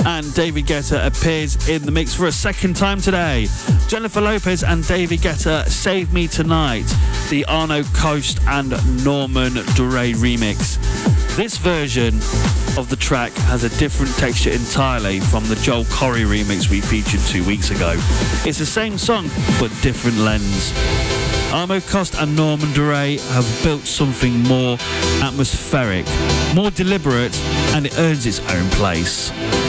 and David Guetta appears in the mix for a second time today. Jennifer Lopez and David Guetta, Save Me Tonight, the Arno Coast and Norman Doray remix. This version of the track has a different texture entirely from the Joel Corry remix we featured 2 weeks ago. It's the same song, but different lens. Arno Cost and Norman Doray have built something more atmospheric, more deliberate, and it earns its own place.